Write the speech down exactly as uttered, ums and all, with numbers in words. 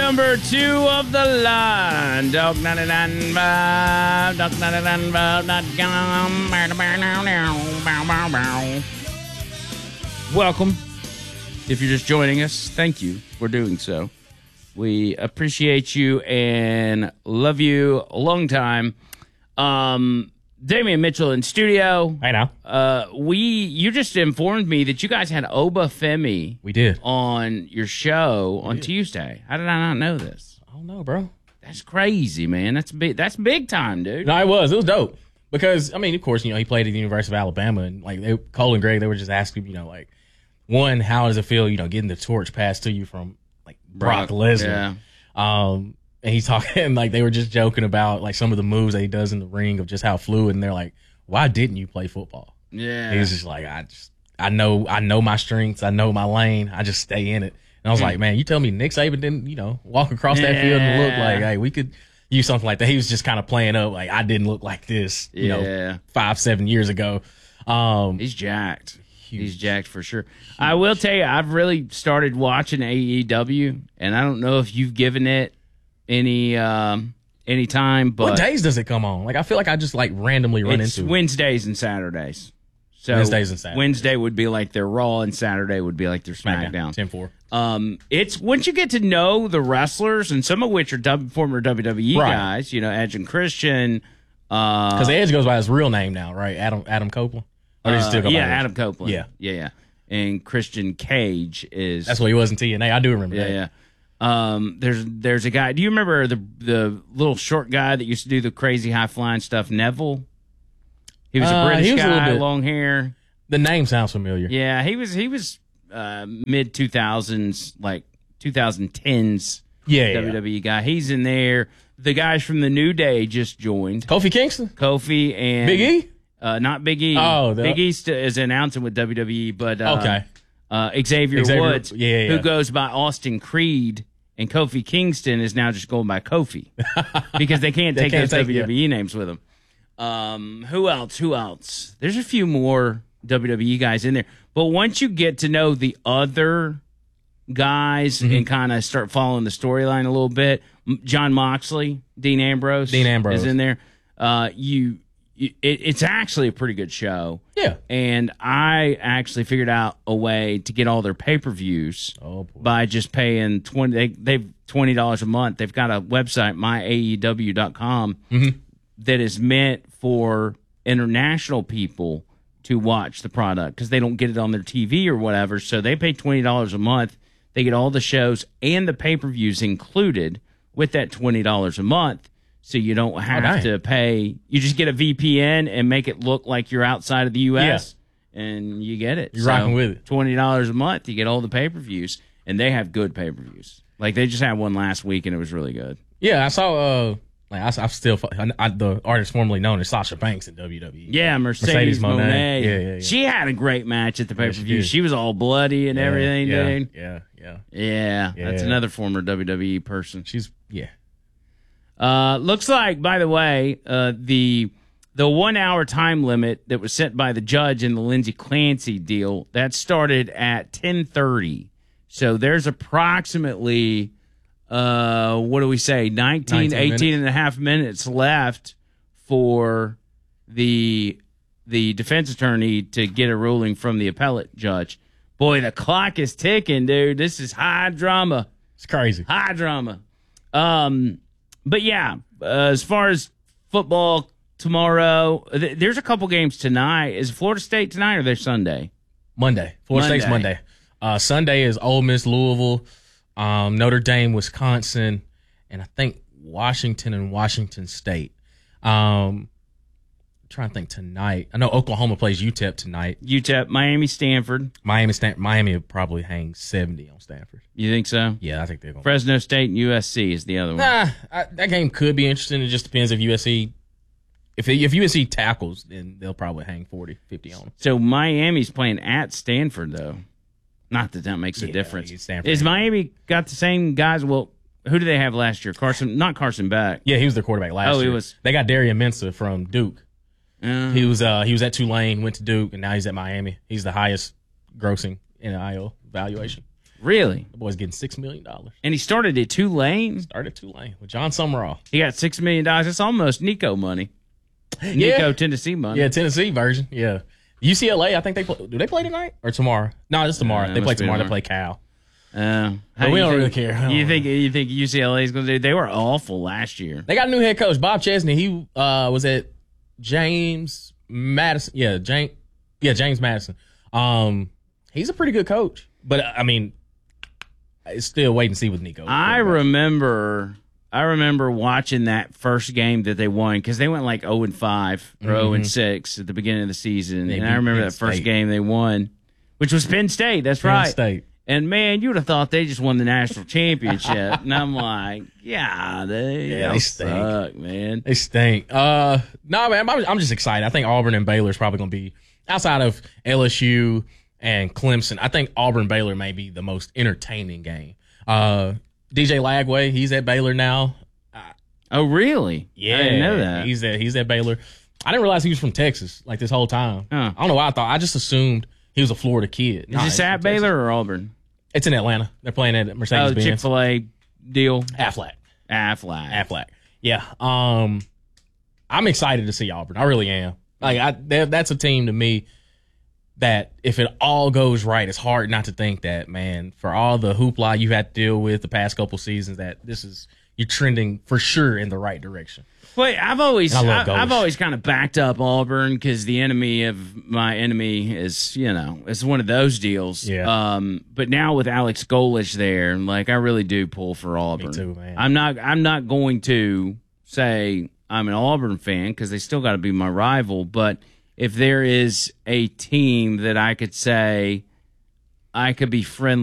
number two of the line. Dog ninety-nine five, Dog ninety-nine five dot com. Welcome. If you're just joining us, thank you for doing so. We appreciate you and love you a long time. Um, Damian Mitchell in studio. I know. Uh, we you just informed me that you guys had Oba Femi. We did. On your show on Tuesday. How did I not know this? I don't know, bro. That's crazy, man. That's big. That's big time, dude. No, it was. It was dope. Because, I mean, of course, you know, he played at the University of Alabama, and, like, they, Cole and Greg, they were just asking, you know, like, one, how does it feel, you know, getting the torch passed to you from, like, Brock, Brock Lesnar? Yeah. Um, and he's talking, like, they were just joking about, like, some of the moves that he does in the ring of just how fluid, and they're like, why didn't you play football? Yeah. He was just like, I just, I know, I know my strengths, I know my lane, I just stay in it. And I was mm. like, man, you tell me Nick Saban didn't, you know, walk across yeah. that field and look like, hey, we could use something like that. He was just kind of playing up, like, I didn't look like this, you yeah. know, five, seven years ago. Um, He's jacked. Huge. He's jacked for sure. Huge. I will tell you, I've really started watching A E W, and I don't know if you've given it any um, any time. But what days does it come on? Like, I feel like I just, like, randomly run it's into Wednesdays and Saturdays. So Wednesdays and Saturdays. Wednesday would be like their Raw, and Saturday would be like their SmackDown. ten four. Um, it's once you get to know the wrestlers, and some of which are w, former W W E right. guys, you know, Edge and Christian. Because uh, Edge goes by his real name now, right? Adam Adam Copeland. Or does he still go uh, yeah, by Adam Copeland. Yeah, yeah, yeah. And Christian Cage is that's what he was in T N A. I do remember yeah, that. Yeah, Um, there's there's a guy. Do you remember the the little short guy that used to do the crazy high flying stuff? Neville. He was a uh, British was guy, a bit, long hair. The name sounds familiar. Yeah, he was he was uh, mid two thousands, like twenty tens. Yeah, W W E yeah. guy. He's in there. The guys from the New Day just joined. Kofi Kingston, Kofi and Big E. Uh, not Big E. Oh, the, Big E st- is announcing with W W E, but uh, okay. Uh, Xavier, Xavier Woods, yeah, yeah, who yeah. goes by Austin Creed, and Kofi Kingston is now just going by Kofi because they can't they take can't those take, W W E yeah. names with them. Um, who else? Who else? There's a few more W W E guys in there, but once you get to know the other guys mm-hmm. and kind of start following the storyline a little bit, John Moxley, Dean Ambrose, Dean Ambrose is in there. Uh, you. It, it's actually a pretty good show. Yeah. And I actually figured out a way to get all their pay-per-views oh, by just paying twenty they they've twenty dollars a month. They've got a website, my A E W dot com, mm-hmm. that is meant for international people to watch the product because they don't get it on their T V or whatever. So they pay twenty dollars a month. They get all the shows and the pay-per-views included with that twenty dollars a month. So you don't have oh, to pay. You just get a V P N and make it look like you're outside of the U S yeah. and you get it. You're so rocking with it. twenty dollars a month, you get all the pay-per-views, and they have good pay-per-views. Like, they just had one last week, and it was really good. Yeah, I saw, uh, like, I, I still, I, I, the artist formerly known as Sasha Banks in W W E. Yeah, Mercedes, Mercedes Moné. Moné. Yeah, yeah, yeah. She had a great match at the pay-per-view. Yeah, she, she was all bloody and yeah, everything, yeah, dude. Yeah, yeah, yeah. Yeah, that's yeah. another former W W E person. She's, yeah. Uh, looks like, by the way, uh, the the one hour time limit that was set by the judge in the Lindsey Clancy deal, that started at ten thirty. So there's approximately, uh, what do we say, nineteen, eighteen and a half minutes left for the the defense attorney to get a ruling from the appellate judge. Boy, the clock is ticking, dude. This is high drama. It's crazy. High drama. Um... But, yeah, uh, as far as football tomorrow, th- there's a couple games tonight. Is Florida State tonight or they're Sunday? Monday. Florida Monday. State's Monday. Uh, Sunday is Ole Miss, Louisville, um, Notre Dame, Wisconsin, and I think Washington and Washington State. Um, I'm trying to think tonight. I know Oklahoma plays U T E P tonight. U T E P, Miami, Stanford. Miami, Stan- Miami will probably hang seventy on Stanford. You think so? Yeah, I think they're going to. Fresno State and U S C is the other one. Nah, I, that game could be interesting. It just depends if U S C, if if U S C tackles, then they'll probably hang forty, fifty on them. So Miami's playing at Stanford, though. Not that that makes a yeah, difference. Stanford. Is Miami got the same guys? Well, who do they have last year? Carson, not Carson Beck. Yeah, he was their quarterback last oh, year. he was. They got Darian Mensah from Duke. Uh, He was uh, he was at Tulane, went to Duke, and now he's at Miami. He's the highest grossing N I L valuation. Really? The boy's getting six million dollars. And he started at Tulane? Started at Tulane with John Summerall. He got six million dollars. That's almost Nico money. Yeah. Nico, Tennessee money. Yeah, Tennessee version. Yeah. U C L A, I think they play. Do they play tonight or tomorrow? No, it's tomorrow. Uh, they play tomorrow. tomorrow. They play Cal. Uh, But we don't think, really care. Don't You know. think you think U C L A is going to do? They were awful last year. They got a new head coach, Bob Chesney. He uh, was at James Madison. Yeah, James. Yeah, James Madison. Um, he's a pretty good coach, but I mean, it's still wait and see with Nico. I remember, I remember watching that first game that they won because they went like zero and five or zero and six at the beginning of the season, They and beat I remember Penn that first State. game they won, which was Penn State. That's Penn right. State. And man, you would have thought they just won the national championship. And I'm like, yeah, they, Yeah, they they stink. suck, man. They stink. Uh, no, man, I'm, I'm just excited. I think Auburn and Baylor is probably going to be outside of L S U and Clemson. I think Auburn Baylor may be the most entertaining game. Uh, D J Lagway, he's at Baylor now. Oh, really? Yeah, I didn't know that. He's at he's at Baylor. I didn't realize he was from Texas like this whole time. Huh. I don't know why I thought. I just assumed he was a Florida kid. Is Nah, this he's at from Texas. Baylor or Auburn? It's in Atlanta. They're playing at Oh, Mercedes-Benz. Chick-fil-A deal? Aflac. Aflac. Aflac. Yeah. Um, I'm excited to see Auburn. I really am. Like I, that, that's a team to me that if it all goes right, it's hard not to think that, man, for all the hoopla you've had to deal with the past couple seasons, that this is you're trending for sure in the right direction. Wait, I've always, And I love I, I've Golish. always kind of backed up Auburn because the enemy of my enemy is, you know, it's one of those deals. Yeah. Um, but now with Alex Golish there, like I really do pull for Auburn. too, man. I'm not, I'm not going to say I'm an Auburn fan because they still got to be my rival. But if there is a team that I could say I could be friendly